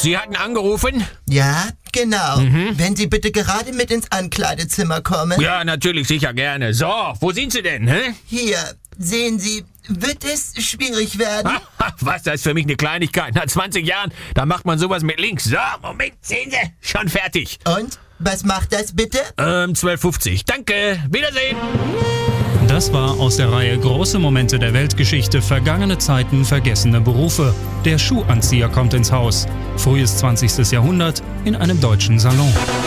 Sie hatten angerufen? Ja, genau. Wenn Sie bitte gerade mit ins Ankleidezimmer kommen. Ja, natürlich, sicher gerne. So, wo sind Sie denn, hä? Hier, sehen Sie, wird es schwierig werden? Was, das ist für mich eine Kleinigkeit. Nach 20 Jahren, da macht man sowas mit links. So, Moment, sehen Sie, schon fertig. Und, was macht das bitte? 12,50. Danke, Wiedersehen. Das war aus der Reihe Große Momente der Weltgeschichte, vergangene Zeiten, vergessene Berufe. Der Schuhanzieher kommt ins Haus. Frühes 20. Jahrhundert in einem deutschen Salon.